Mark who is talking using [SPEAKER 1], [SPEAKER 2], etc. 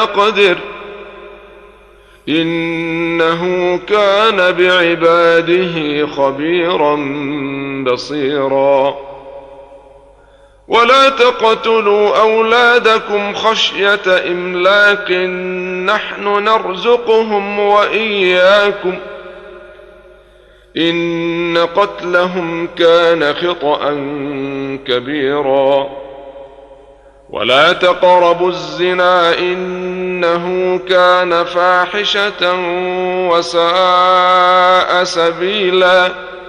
[SPEAKER 1] يقدر إنه كان بعباده خبيرا بصيرا ولا تقتلوا أولادكم خشية إملاق نحن نرزقهم وإياكم إن قتلهم كان خطأ كبيرا ولا تقربوا الزنا إنه كان فاحشة وساء سبيلا